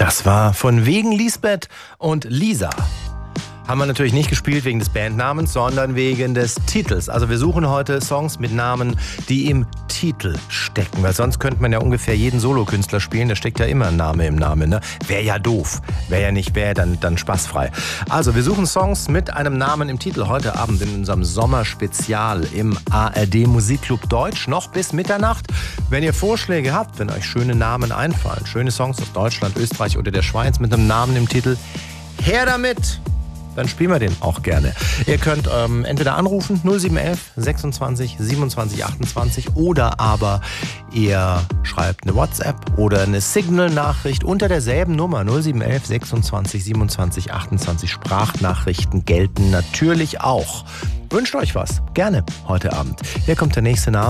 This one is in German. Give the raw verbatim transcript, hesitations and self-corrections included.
Das war von wegen Lisbeth und Lisa. Haben wir natürlich nicht gespielt wegen des Bandnamens, sondern wegen des Titels. Also wir suchen heute Songs mit Namen, die im Titel stecken. Weil sonst könnte man ja ungefähr jeden Solokünstler spielen. Da steckt ja immer ein Name im Namen. Ne? Wäre ja doof. Wäre ja nicht, wäre dann, dann spaßfrei. Also wir suchen Songs mit einem Namen im Titel. Heute Abend in unserem Sommerspezial im A R D Musikclub Deutsch. Noch bis Mitternacht. Wenn ihr Vorschläge habt, wenn euch schöne Namen einfallen, schöne Songs aus Deutschland, Österreich oder der Schweiz mit einem Namen im Titel, her damit! Dann spielen wir den auch gerne. Ihr könnt ähm, entweder anrufen null sieben eins eins sechsundzwanzig siebenundzwanzig achtundzwanzig oder aber ihr schreibt eine WhatsApp oder eine Signal-Nachricht unter derselben Nummer null sieben eins eins sechsundzwanzig siebenundzwanzig achtundzwanzig. Sprachnachrichten gelten natürlich auch. Wünscht euch was? Gerne heute Abend. Hier kommt der nächste Name.